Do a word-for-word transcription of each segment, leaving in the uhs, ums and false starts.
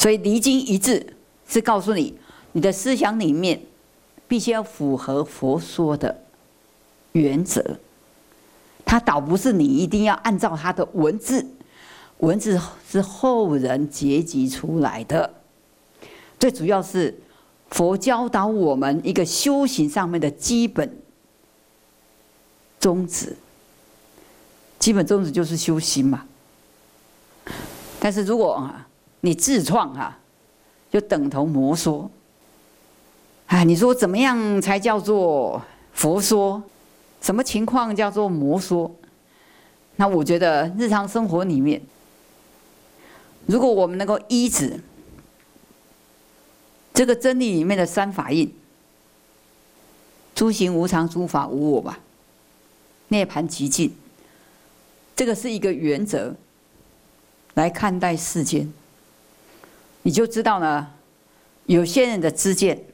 所以离经一致是告诉你，你的思想里面必须要符合佛说的原则。它倒不是你一定要按照它的文字，文字是后人结集出来的。最主要是佛教导我们一个修行上面的基本宗旨，基本宗旨就是修心嘛。但是如果你自创哈，就等同魔说。哎，你说怎么样才叫做佛说？什么情况叫做魔说？那我觉得日常生活里面，如果我们能够依止这个真理里面的三法印：诸行无常、诸法无我吧，涅槃寂静，这个是一个原则来看待世间，你就知道呢，有些人的知见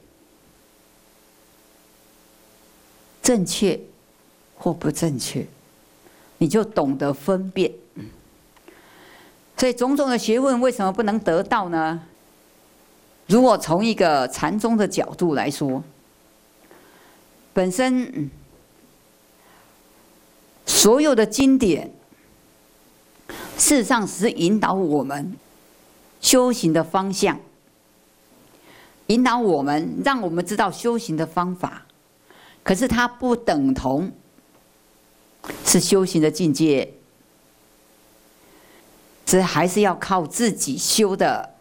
正确或不正确，你就懂得分辨。所以种种的学问为什么不能得到呢？如果从一个禅宗的角度来说，本身所有的经典，事实上是引导我们修行的方向，引导我们，让我们知道修行的方法。可是它不等同是修行的境界，这还是要靠自己修的